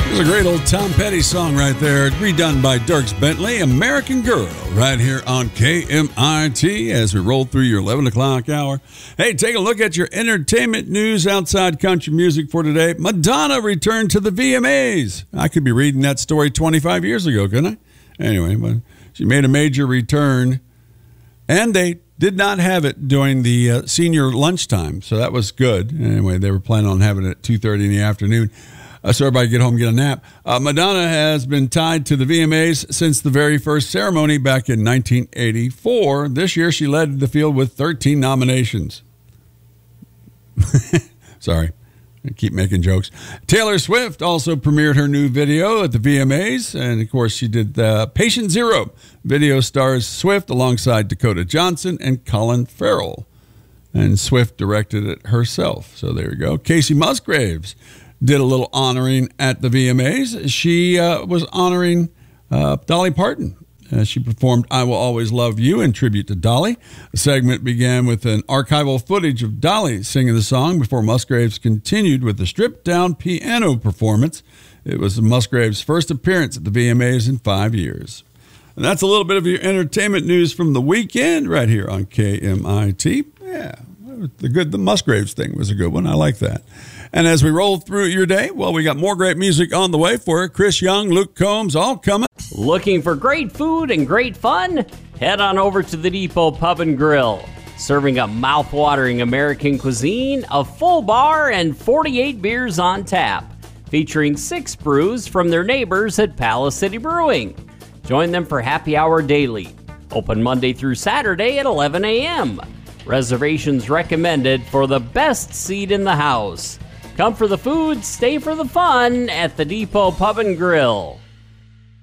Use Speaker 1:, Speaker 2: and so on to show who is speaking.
Speaker 1: There's a great old Tom Petty song right there, redone by Dierks Bentley, American Girl, right here on KMIT as we roll through your 11 o'clock hour. Hey, take a look at your entertainment news outside country music for today. Madonna returned to the VMAs. I could be reading that story 25 years ago, couldn't I? Anyway, but she made a major return, and they did not have it during the senior lunchtime, so that was good. Anyway, they were planning on having it at 2:30 in the afternoon. So everybody get home and get a nap. Madonna has been tied to the VMAs since the very first ceremony back in 1984. This year, she led the field with 13 nominations. Sorry, I keep making jokes. Taylor Swift also premiered her new video at the VMAs. And, of course, she did Patient Zero. Video stars Swift alongside Dakota Johnson and Colin Farrell. And Swift directed it herself. So there you go. Casey Musgraves did a little honoring at the VMAs. She was honoring Dolly Parton. She performed I Will Always Love You in tribute to Dolly. The segment began with an archival footage of Dolly singing the song before Musgraves continued with the stripped-down piano performance. It was Musgraves' first appearance at the VMAs in 5 years. And that's a little bit of your entertainment news from the weekend right here on KMIT. Yeah, the Musgraves thing was a good one. I like that. And as we roll through your day, well, we got more great music on the way for you. Chris Young, Luke Combs, all coming.
Speaker 2: Looking for great food and great fun? Head on over to the Depot Pub and Grill. Serving a mouth-watering American cuisine, a full bar, and 48 beers on tap. Featuring 6 brews from their neighbors at Palace City Brewing. Join them for happy hour daily. Open Monday through Saturday at 11 a.m. Reservations recommended for the best seat in the house. Come for the food, stay for the fun at the Depot Pub and Grill.